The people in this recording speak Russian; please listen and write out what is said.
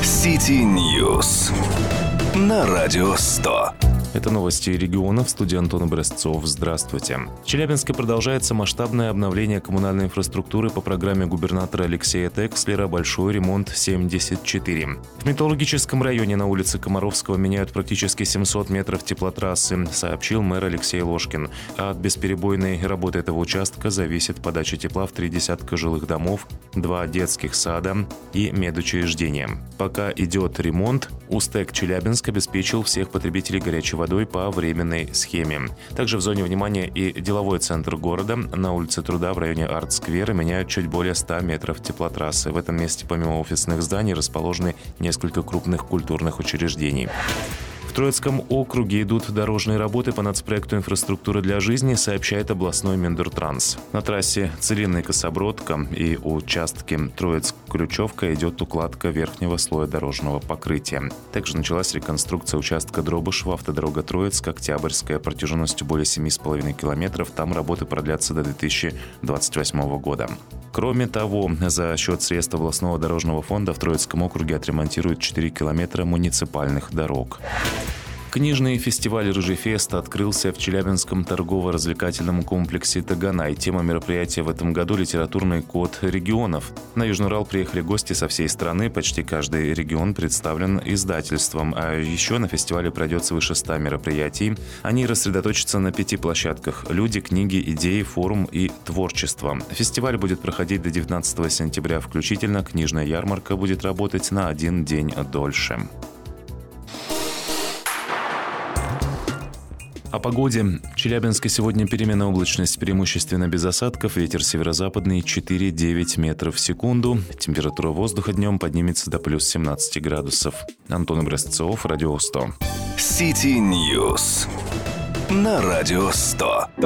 City News на Радио 100. Это новости региона. В студии Антон Образцов. Здравствуйте. В Челябинске продолжается масштабное обновление коммунальной инфраструктуры по программе губернатора Алексея Текслера «Большой ремонт 74». В металлургическом районе на улице Комаровского меняют практически 700 метров теплотрассы, сообщил мэр Алексей Ложкин. А от бесперебойной работы этого участка зависит подача тепла в 30 жилых домов, 2 детских сада и медучреждения. Пока идет ремонт, УСТЭК Челябинск обеспечил всех потребителей горячей водой по временной схеме. Также в зоне внимания и деловой центр города. На улице Труда в районе Арт-сквера меняют чуть более 100 метров теплотрассы. В этом месте помимо офисных зданий расположены несколько крупных культурных учреждений. В Троицком округе идут дорожные работы по нацпроекту «Инфраструктура для жизни», сообщает областной Миндортранс. На трассе Целинный-Кособродка и участке Троицк-Крючевка идет укладка верхнего слоя дорожного покрытия. Также началась реконструкция участка Дробышева, автодорога Троицк-Октябрьская, протяженностью более 7,5 километров. Там работы продлятся до 2028 года. Кроме того, за счет средств областного дорожного фонда в Троицком округе отремонтируют 4 километра муниципальных дорог. Книжный фестиваль «Рыжий фест» открылся в Челябинском торгово-развлекательном комплексе «Таганай». Тема мероприятия в этом году – литературный код регионов. На Южный Урал приехали гости со всей страны. Почти каждый регион представлен издательством. А еще на фестивале пройдет свыше 100 мероприятий. Они рассредоточатся на 5 площадках – люди, книги, идеи, форум и творчество. Фестиваль будет проходить до 19 сентября включительно. Книжная ярмарка будет работать на 1 день дольше. О погоде. В Челябинске сегодня переменная облачность, преимущественно без осадков. Ветер северо-западный 4-9 метров в секунду. Температура воздуха днем поднимется до плюс 17 градусов. Антон Образцов, Радио 100. City News на Радио 100.